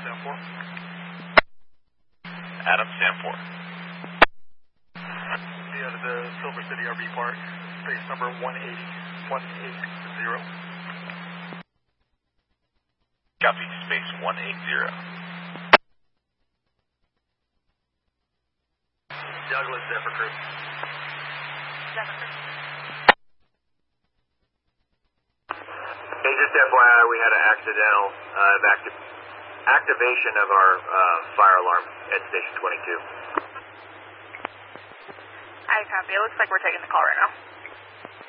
Sam 4. Adam, Sam 4. Out of the Silver City RV Park, space number 180. Copy, space 180. Douglas, Zephyr Crew. Zephyr Crew. Hey, just FYI, we had an accidental activation of our fire alarm at Station 22. I copy. It looks like we're taking the call right now.